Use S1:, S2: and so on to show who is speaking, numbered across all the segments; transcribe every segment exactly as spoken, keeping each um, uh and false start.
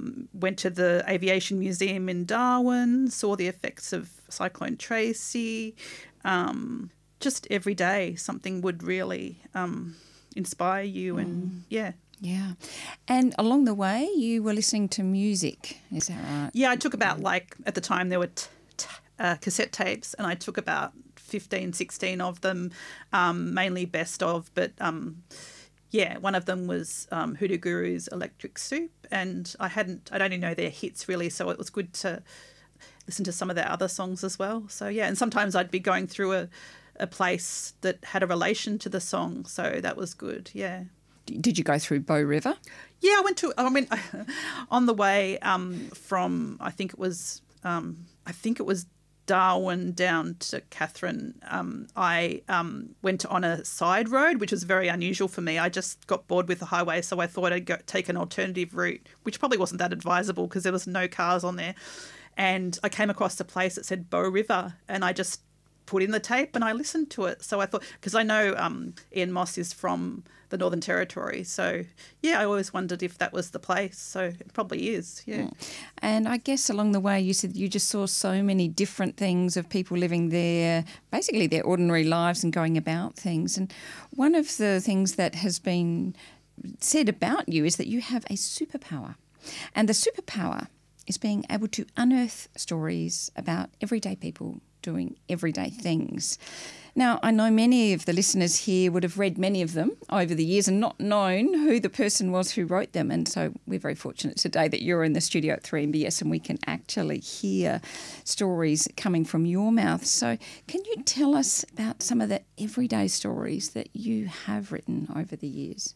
S1: Um, went to the Aviation Museum in Darwin, saw the effects of Cyclone Tracy. Um, just every day something would really um, inspire you
S2: mm.
S1: and, yeah.
S2: Yeah. And along the way you were listening to music, is that right?
S1: Yeah, I took about, like, at the time there were t- t- uh, cassette tapes, and I took about fifteen, sixteen of them, um, mainly best of, but... Um, Yeah, one of them was um, Hoodoo Guru's Electric Soup, and I hadn't, I'd only know their hits really, so it was good to listen to some of their other songs as well. So yeah, and sometimes I'd be going through a, a place that had a relation to the song, so that was good. Yeah.
S2: Did you go through Bow River?
S1: Yeah, I went to. I went on the way um, from. I think it was. Um, I think it was. Darwin down to Catherine, um, I um, went on a side road, which was very unusual for me. I just got bored with the highway, so I thought I'd go take an alternative route, which probably wasn't that advisable because there was no cars on there. And I came across a place that said Bow River, and I just put in the tape and I listened to it. So I thought, because I know um, Ian Moss is from the Northern Territory, so yeah, I always wondered if that was the place. So it probably is, yeah.
S2: Mm. And I guess along the way you said you just saw so many different things of people living their, basically their ordinary lives and going about things. And one of the things that has been said about you is that you have a superpower. And the superpower is being able to unearth stories about everyday people doing everyday things. Now, I know many of the listeners here would have read many of them over the years and not known who the person was who wrote them. And so we're very fortunate today that you're in the studio at three M B S and we can actually hear stories coming from your mouth. So can you tell us about some of the everyday stories that you have written over the years?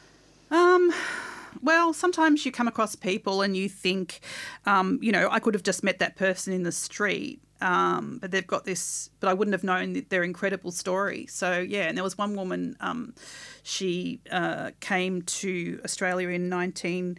S1: Um... Well, sometimes you come across people and you think, um, you know, I could have just met that person in the street, um, but they've got this, but I wouldn't have known their incredible story. So, yeah, and there was one woman, um, she uh, came to Australia in nineteen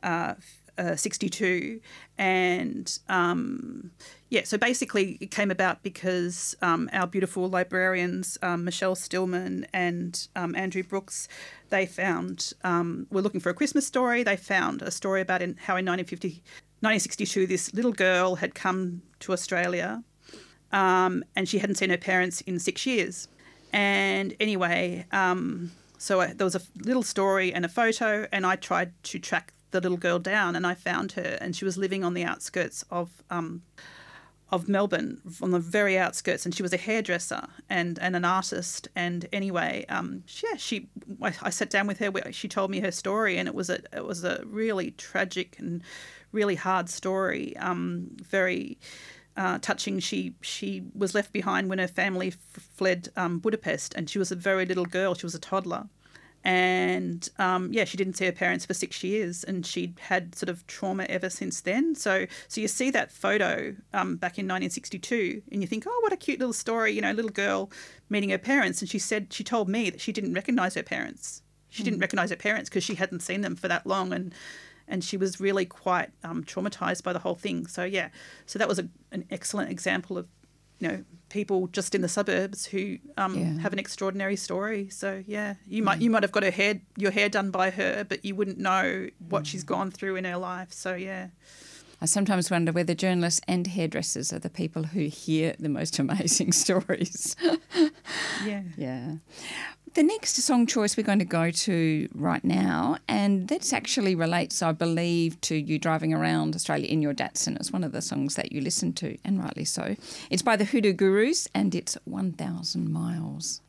S1: sixty-two and, um, yeah, so basically it came about because um, our beautiful librarians, um, Michelle Stillman and um, Andrew Brooks, they found, um, were looking for a Christmas story. They found a story about in, how in nineteen sixty-two this little girl had come to Australia um, and she hadn't seen her parents in six years. And anyway, um, so I, there was a little story and a photo, and I tried to track the little girl down, and I found her, and she was living on the outskirts of um, of Melbourne, on the very outskirts, and she was a hairdresser and, and an artist. And anyway, um, yeah, she I, I sat down with her. She told me her story, and it was a it was a really tragic and really hard story. Um, very uh, touching. She she was left behind when her family f- fled um, Budapest, and she was a very little girl. She was a toddler. And, um, yeah, she didn't see her parents for six years and she'd had sort of trauma ever since then. So so you see that photo um, back in nineteen sixty-two and you think, oh, what a cute little story, you know, little girl meeting her parents. And she said, she told me that she didn't recognise her parents. She mm. didn't recognise her parents because she hadn't seen them for that long, and and she was really quite um, traumatised by the whole thing. So, yeah, so that was a, an excellent example of, you know, people just in the suburbs who um, yeah. have an extraordinary story. So yeah, you might yeah. you might have got her hair your hair done by her, but you wouldn't know what mm. she's gone through in her life. So yeah.
S2: I sometimes wonder whether journalists and hairdressers are the people who hear the most amazing stories.
S1: yeah.
S2: Yeah. The next song choice we're going to go to right now, and this actually relates, I believe, to you driving around Australia in your Datsun. It's one of the songs that you listen to, and rightly so. It's by the Hoodoo Gurus, and it's one thousand miles.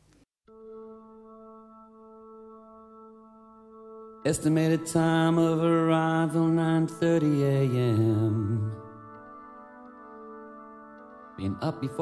S3: Estimated time of arrival, nine thirty a.m. Been up before